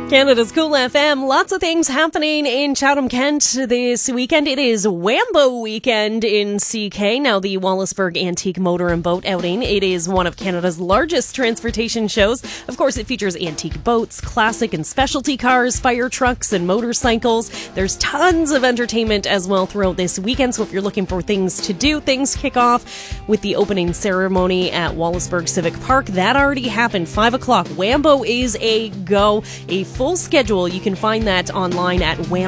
Canada's Cool FM. Lots of things happening in Chatham, Kent this weekend. It is Wambo weekend in CK. Now, the Wallaceburg Antique Motor and Boat Outing. It is one of Canada's largest transportation shows. Of course, it features antique boats, classic and specialty cars, fire trucks, and motorcycles. There's tons of entertainment as well throughout this weekend. So if you're looking for things to do, things kick off with the opening ceremony at Wallaceburg Civic Park. That already happened. 5 o'clock. Wambo is a go. A full schedule, you can find that online at wambo.ca.